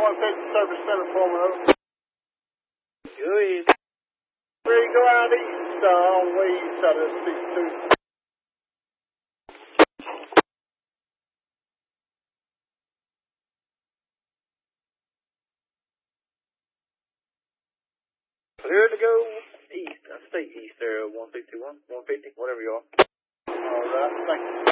150 Service Center for me, over. Go ahead. Ready to go out east, on the way east out of this 62. Clear to go east. Stay east there, 161, 150, whatever you are. All right, thank you.